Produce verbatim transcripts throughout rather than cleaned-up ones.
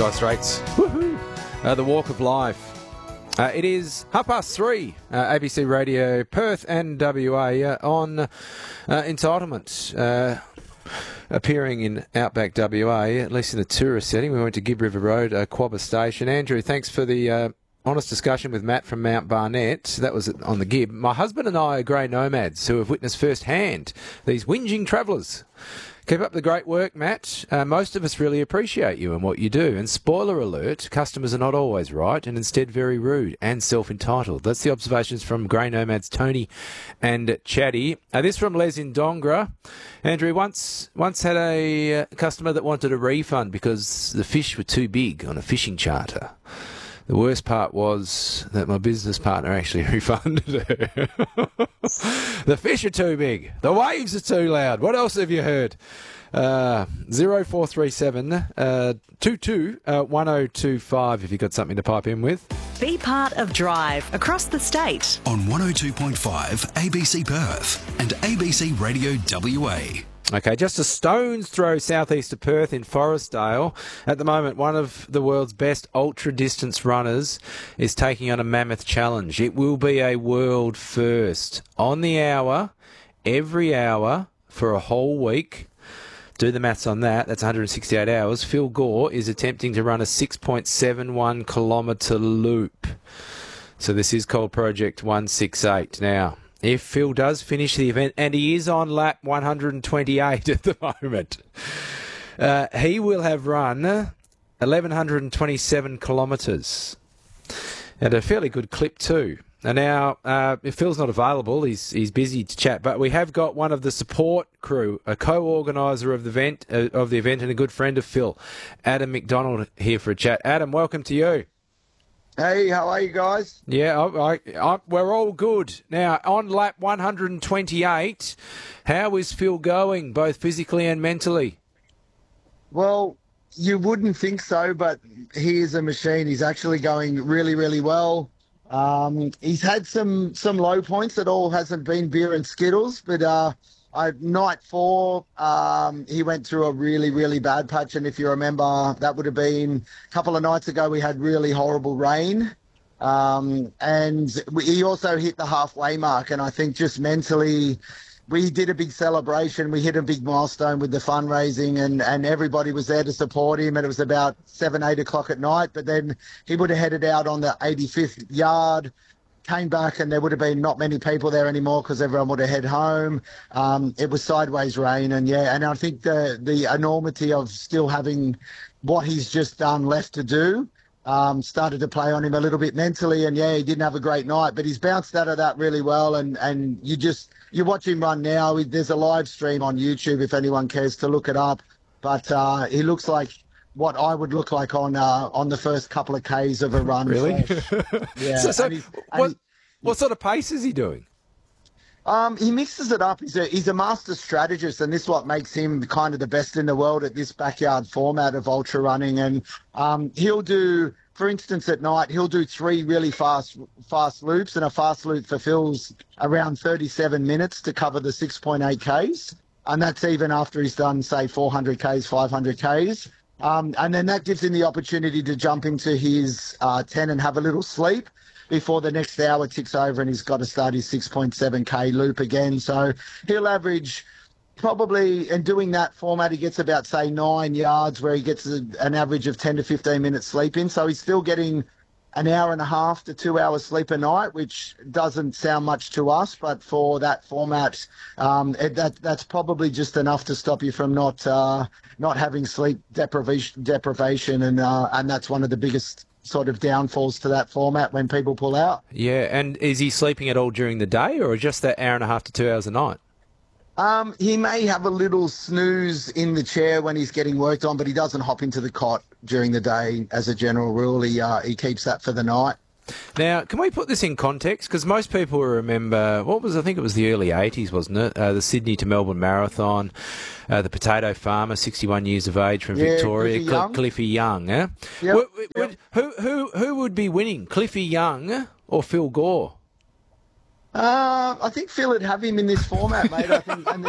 Dire Straits. Woohoo! Uh, the Walk of Life. Uh, it is half past three, uh, A B C Radio, Perth and W A uh, on uh, Entitlement. Uh, appearing in Outback W A, at least in a tourist setting. We went to Gibb River Road, uh, Quabba Station. Andrew, thanks for the uh, honest discussion with Matt from Mount Barnett. That was on the Gibb. My husband and I are grey nomads who have witnessed firsthand these whinging travellers. Keep up the great work, Matt. Uh, most of us really appreciate you and what you do. And spoiler alert, customers are not always right and instead very rude and self-entitled. That's the observations from Grey Nomads Tony and Chatty. Uh, this from Les in Dongra. Andrew, once once had a uh, customer that wanted a refund because the fish were too big on a fishing charter. The worst part was that my business partner actually refunded her. The fish are too big. The waves are too loud. What else have you heard? Uh, zero four three seven uh, two two uh, one oh two five if you've got something to pipe in with. Be part of Drive across the state. On one oh two point five A B C Perth and A B C Radio W A. Okay, just a stone's throw southeast of Perth in Forestdale. At the moment, one of the world's best ultra-distance runners is taking on a mammoth challenge. It will be a world first. On the hour, every hour, for a whole week. Do the maths on that. That's one hundred sixty-eight hours. Phil Gore is attempting to run a six point seven one kilometre loop. So this is called Project one sixty-eight. Now, if Phil does finish the event, and he is on lap one hundred twenty-eight at the moment, uh, he will have run one thousand one hundred twenty-seven kilometres. At a fairly good clip too. And now, uh, if Phil's not available, he's he's busy to chat, but we have got one of the support crew, a co-organiser of the event, uh, of the event and a good friend of Phil, Adam McDonald, here for a chat. Adam, welcome to you. Hey, how are you guys? Yeah, I, I, I, we're all good. Now, on lap one hundred twenty-eight, how is Phil going, both physically and mentally? Well, you wouldn't think so, but he is a machine. He's actually going really, really well. Um, he's had some, some low points. It all hasn't been beer and Skittles, but uh, I, night four, um, he went through a really, really bad patch. And if you remember, that would have been a couple of nights ago, we had really horrible rain. Um, and we, he also hit the halfway mark. And I think just mentally, we did a big celebration. We hit a big milestone with the fundraising and, and everybody was there to support him. And it was about seven, eight o'clock at night. But then he would have headed out on the eighty-fifth yard, came back and there would have been not many people there anymore because everyone would have head home. Um, it was sideways rain. And yeah, and I think the, the enormity of still having what he's just done left to do um, started to play on him a little bit mentally. And yeah, he didn't have a great night, but he's bounced out of that really well. And, and you just, you watch him run now. There's a live stream on YouTube if anyone cares to look it up. But uh, he looks like what I would look like on uh, on the first couple of Ks of a run. Really? Yeah. so, so and he's, and what, he, what sort of pace is he doing? Um, he mixes it up. He's a he's a master strategist, and this is what makes him kind of the best in the world at this backyard format of ultra running. And um, he'll do, for instance, at night, he'll do three really fast fast loops, and a fast loop fulfills around thirty-seven minutes to cover the six point eight Ks. And that's even after he's done, say, four hundred Ks, five hundred Ks. Um, and then that gives him the opportunity to jump into his uh, ten and have a little sleep before the next hour ticks over and he's got to start his six point seven K loop again. So he'll average probably, and doing that format, he gets about, say, nine yards where he gets a, an average of ten to fifteen minutes sleep in. So he's still getting an hour and a half to two hours sleep a night, which doesn't sound much to us, but for that format, um, it, that that's probably just enough to stop you from not uh, not having sleep deprivation, deprivation, and uh, and that's one of the biggest sort of downfalls to that format when people pull out. Yeah, and is he sleeping at all during the day, or just that hour and a half to two hours a night? Um, he may have a little snooze in the chair when he's getting worked on, but he doesn't hop into the cot during the day as a general rule. He uh, he keeps that for the night. Now, can we put this in context? Because most people remember, what was, I think it was the early eighties, wasn't it? Uh, the Sydney to Melbourne Marathon, uh, the potato farmer, sixty-one years of age from yeah, Victoria, Cliffy Cl- Young. Cliffy Young. Eh? Yep, would, yep. would, who, who, who would be winning, Cliffy Young or Phil Gore? Uh, I think Phil would have him in this format, mate. I think, and there's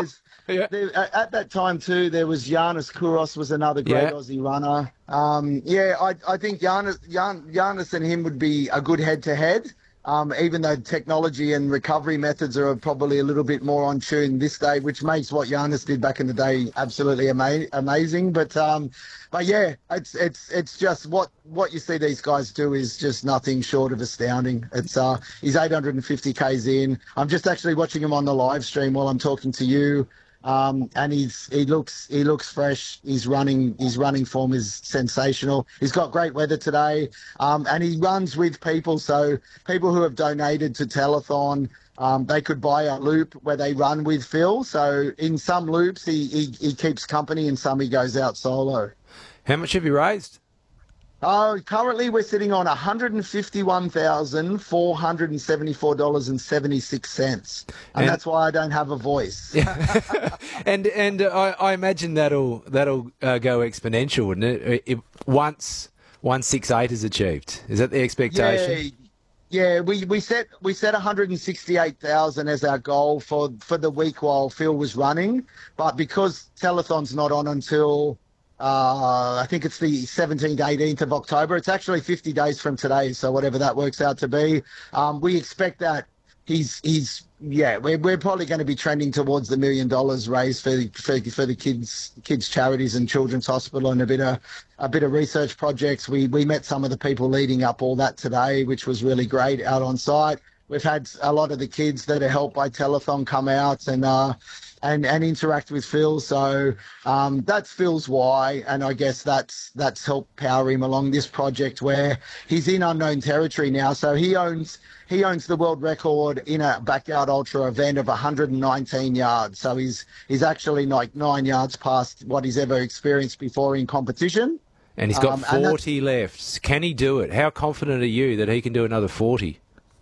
Yeah. there, at at that time too, there was Giannis Kouros was another great Yeah. Aussie runner. Um, yeah, I, I think Giannis, Gian, Giannis and him would be a good head-to-head. Um, even though technology and recovery methods are probably a little bit more on tune this day, which makes what Giannis did back in the day absolutely ama- amazing. But um, but yeah, it's it's it's just what what you see these guys do is just nothing short of astounding. It's uh, he's eight hundred fifty kays in. I'm just actually watching him on the live stream while I'm talking to you. Um, and he's he looks he looks fresh. He's running his running form is sensational. He's got great weather today, um, and he runs with people. So people who have donated to Telethon, um, they could buy a loop where they run with Phil. So in some loops he he, he keeps company, and some he goes out solo. How much have you raised? Oh, currently we're sitting on one hundred fifty-one thousand four hundred seventy-four dollars and seventy-six cents, and, And- that's why I don't have a voice. and and I, I imagine that'll that'll uh, go exponential, wouldn't it? If once one six eight is achieved, is that the expectation? Yeah, yeah. We, we set we set one hundred sixty-eight thousand as our goal for for the week while Phil was running, but because Telethon's not on until uh, I think it's the seventeenth, eighteenth of October. It's actually fifty days from today, so whatever that works out to be, um, we expect that he's he's yeah we're we're probably going to be trending towards the million dollars raised for the, for, for the kids kids charities and Children's Hospital and a bit of a bit of research projects. We we met some of the people leading up all that today, which was really great out on site. We've had a lot of the kids that are helped by Telethon come out and uh and and interact with Phil. So um, that's Phil's why, and I guess that's that's helped power him along this project where he's in unknown territory now. So he owns he owns the world record in a backyard ultra event of one hundred nineteen yards. So he's he's actually like nine yards past what he's ever experienced before in competition. And he's got Um, and that's- forty left. Can he do it? How confident are you that he can do another forty?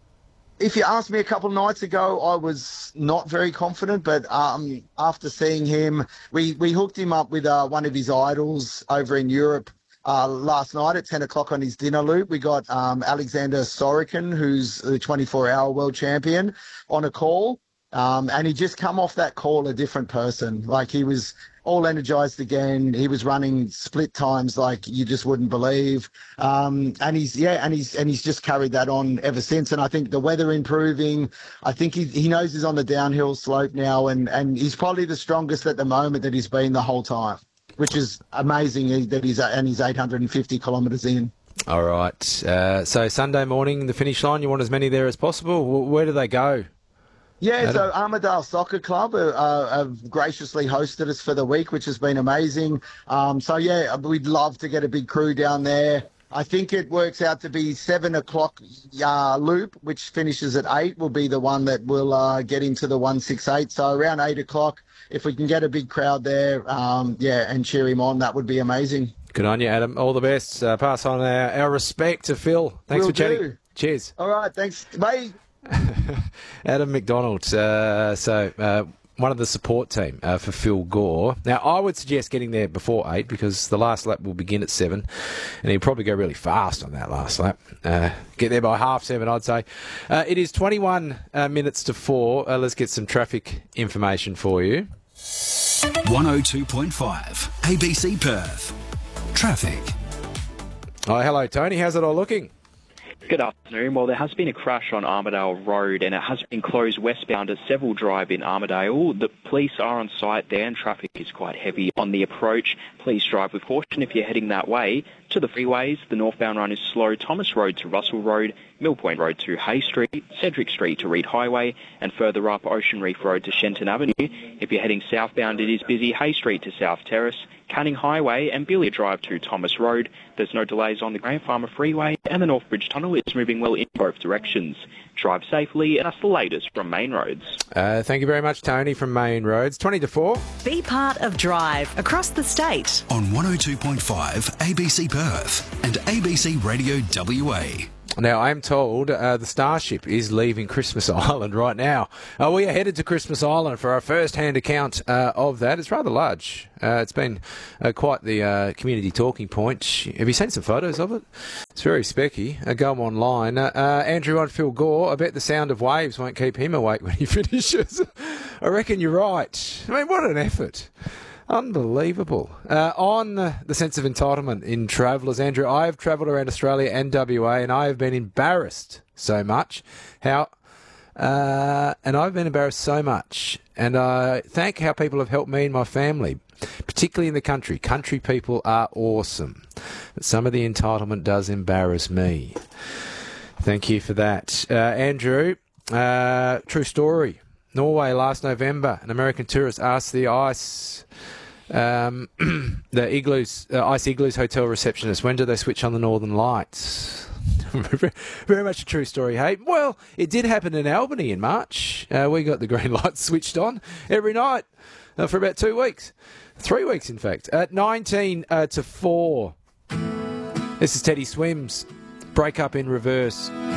If you asked me a couple of nights ago, I was not very confident, but um, after seeing him, we, we hooked him up with uh, one of his idols over in Europe uh, last night at ten o'clock on his dinner loop. We got um, Alexander Sorokin, who's the twenty-four hour world champion, on a call, um, and he just come off that call a different person. Like he was all energized again. He was running split times like you just wouldn't believe. Um, and he's, yeah, and he's, and he's just carried that on ever since. And I think the weather improving, I think he, he knows he's on the downhill slope now, and, and he's probably the strongest at the moment that he's been the whole time, which is amazing that he's, and he's eight hundred fifty kilometres in. All right. Uh, so Sunday morning, the finish line, you want as many there as possible. W- Where do they go? Yeah, so Armadale Soccer Club uh, uh, have graciously hosted us for the week, which has been amazing. Um, so, yeah, we'd love to get a big crew down there. I think it works out to be seven o'clock uh, loop, which finishes at eight, will be the one that will uh, get into the one sixty-eight. So around eight o'clock, if we can get a big crowd there, um, yeah, and cheer him on, that would be amazing. Good on you, Adam. All the best. Uh, pass on our, our respect to Phil. Thanks Will for chatting. do. Cheers. All right, thanks. Bye. Adam McDonald. Uh, so uh, one of the support team uh, for Phil Gore. Now, I would suggest getting there before eight because the last lap will begin at seven, and he'll probably go really fast on that last lap. Uh, get there by half seven, I'd say. Uh, it is twenty-one uh, minutes to four. Uh, let's get some traffic information for you. one oh two point five A B C Perth. Traffic. Oh, hello, Tony. How's it all looking? Good afternoon. Well, there has been a crash on Armadale Road and it has been closed westbound as Seville Drive in Armadale. The police are on site there and traffic is quite heavy on the approach. Please drive with caution if you're heading that way. To the freeways, the northbound run is slow. Thomas Road to Russell Road, Mill Point Road to Hay Street, Cedric Street to Reed Highway, and further up Ocean Reef Road to Shenton Avenue. If you're heading southbound, it is busy. Hay Street to South Terrace, Canning Highway and Billy Drive to Thomas Road. There's no delays on the Grand Farmer Freeway, and the Northbridge Tunnel is moving well in both directions. Drive safely, and that's the latest from Main Roads. Uh, thank you very much, Tony, from Main Roads. twenty to four. Be part of Drive across the state. On one oh two point five A B C Perth and A B C Radio W A. Now, I'm told uh, the Starship is leaving Christmas Island right now. Uh, we are headed to Christmas Island for our first-hand account uh, of that. It's rather large. Uh, it's been uh, quite the uh, community talking point. Have you seen some photos of it? It's very specky. Uh, go online. Uh, uh, Andrew on Phil Gore. I bet the sound of waves won't keep him awake when he finishes. I reckon you're right. I mean, what an effort. Unbelievable. Uh, on uh, the sense of entitlement in travellers, Andrew, I have travelled around Australia and W A, and I have been embarrassed so much. How, uh, and I've been embarrassed so much, and I thank how people have helped me and my family, particularly in the country. Country people are awesome, but some of the entitlement does embarrass me. Thank you for that, uh, Andrew. Uh, true story. Norway last November, an American tourist asked the ice. Um, the igloos, uh, Ice Igloos hotel receptionist, when do they switch on the Northern Lights? Very much a true story, hey? Well, it did happen in Albany in March. Uh, we got the green lights switched on every night uh, for about two weeks. Three weeks, in fact. At nineteen uh, to four. This is Teddy Swims. Break up in reverse.